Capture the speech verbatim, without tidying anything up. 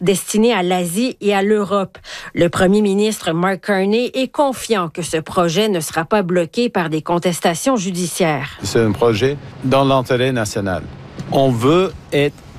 destiné à l'Asie et à l'Europe. Le premier ministre Mark Carney est confiant que ce projet ne sera pas bloqué par des contestations judiciaires. C'est un projet dans l'intérêt national. On veut être